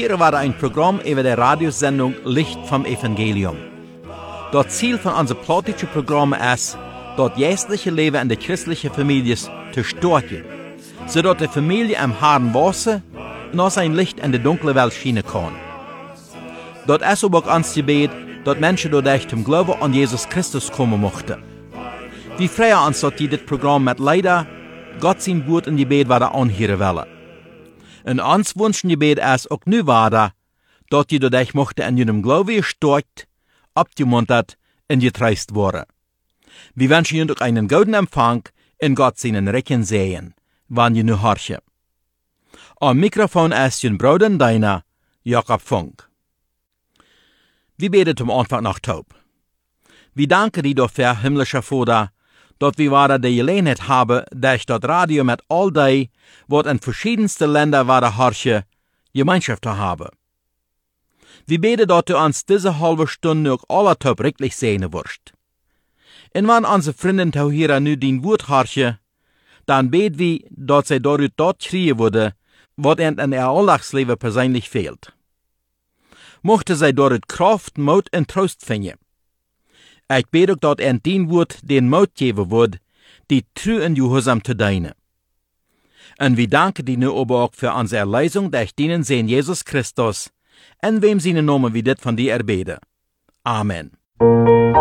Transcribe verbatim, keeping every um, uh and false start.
Hier war ein Programm über die Radiosendung Licht vom Evangelium. Das Ziel von unserem politischen Programm ist, das geistliche Leben in der christlichen Familie zu stärken, sodass die Familie am harten Wasser noch sein Licht in die dunkle Welt schienen kann. Das ist aber auch uns Gebet, dass Menschen dadurch zum Glauben an Jesus Christus kommen möchten. Wir freuen uns, dass die das Programm mit leider Gott sein Wort in Gebet weiter anhören wollen. Und uns wünschen Gebet ist auch nu weiter, dass die dadurch möchten in ihrem Glauben gestärkt, abgemuntert und getreist worden. Wir wünschen Ihnen auch einen guten Empfang in Gott seinen Recken sehen, wann ihr nu horchen. Am Mikrofon ist Ihr Bruder und Deiner, Jakob Funk. Wir beten zum Anfang noch taub. Wir danken dir dafür, himmlischer Vater, dass wir weiter die Gelegenheit haben, durch das Radio mit all die, was in verschiedenste Länder weiter horchen, Gemeinschaft zu haben. Wir beten, dass du uns diese halbe Stunde auch alle taub richtig sehen wirst. Und wenn unsere Freunde hier nu dein Wort horchen, dann beten wir, dass sie dadurch dort kriegen würde, was ihnen in ihr Alltagsleben persönlich fehlt. Mochte sie dort Kraft, Mut und Trost finden. Ich bete auch, dass ihnen dein Wort den Mut geben wird, die treu und gehorsam zu dienen. Und wir danken dir nu aber auch für unsere Erlösung durch deinen Sohn Jesus Christus, in wem seine Namen wir das von dir erbeten. Amen.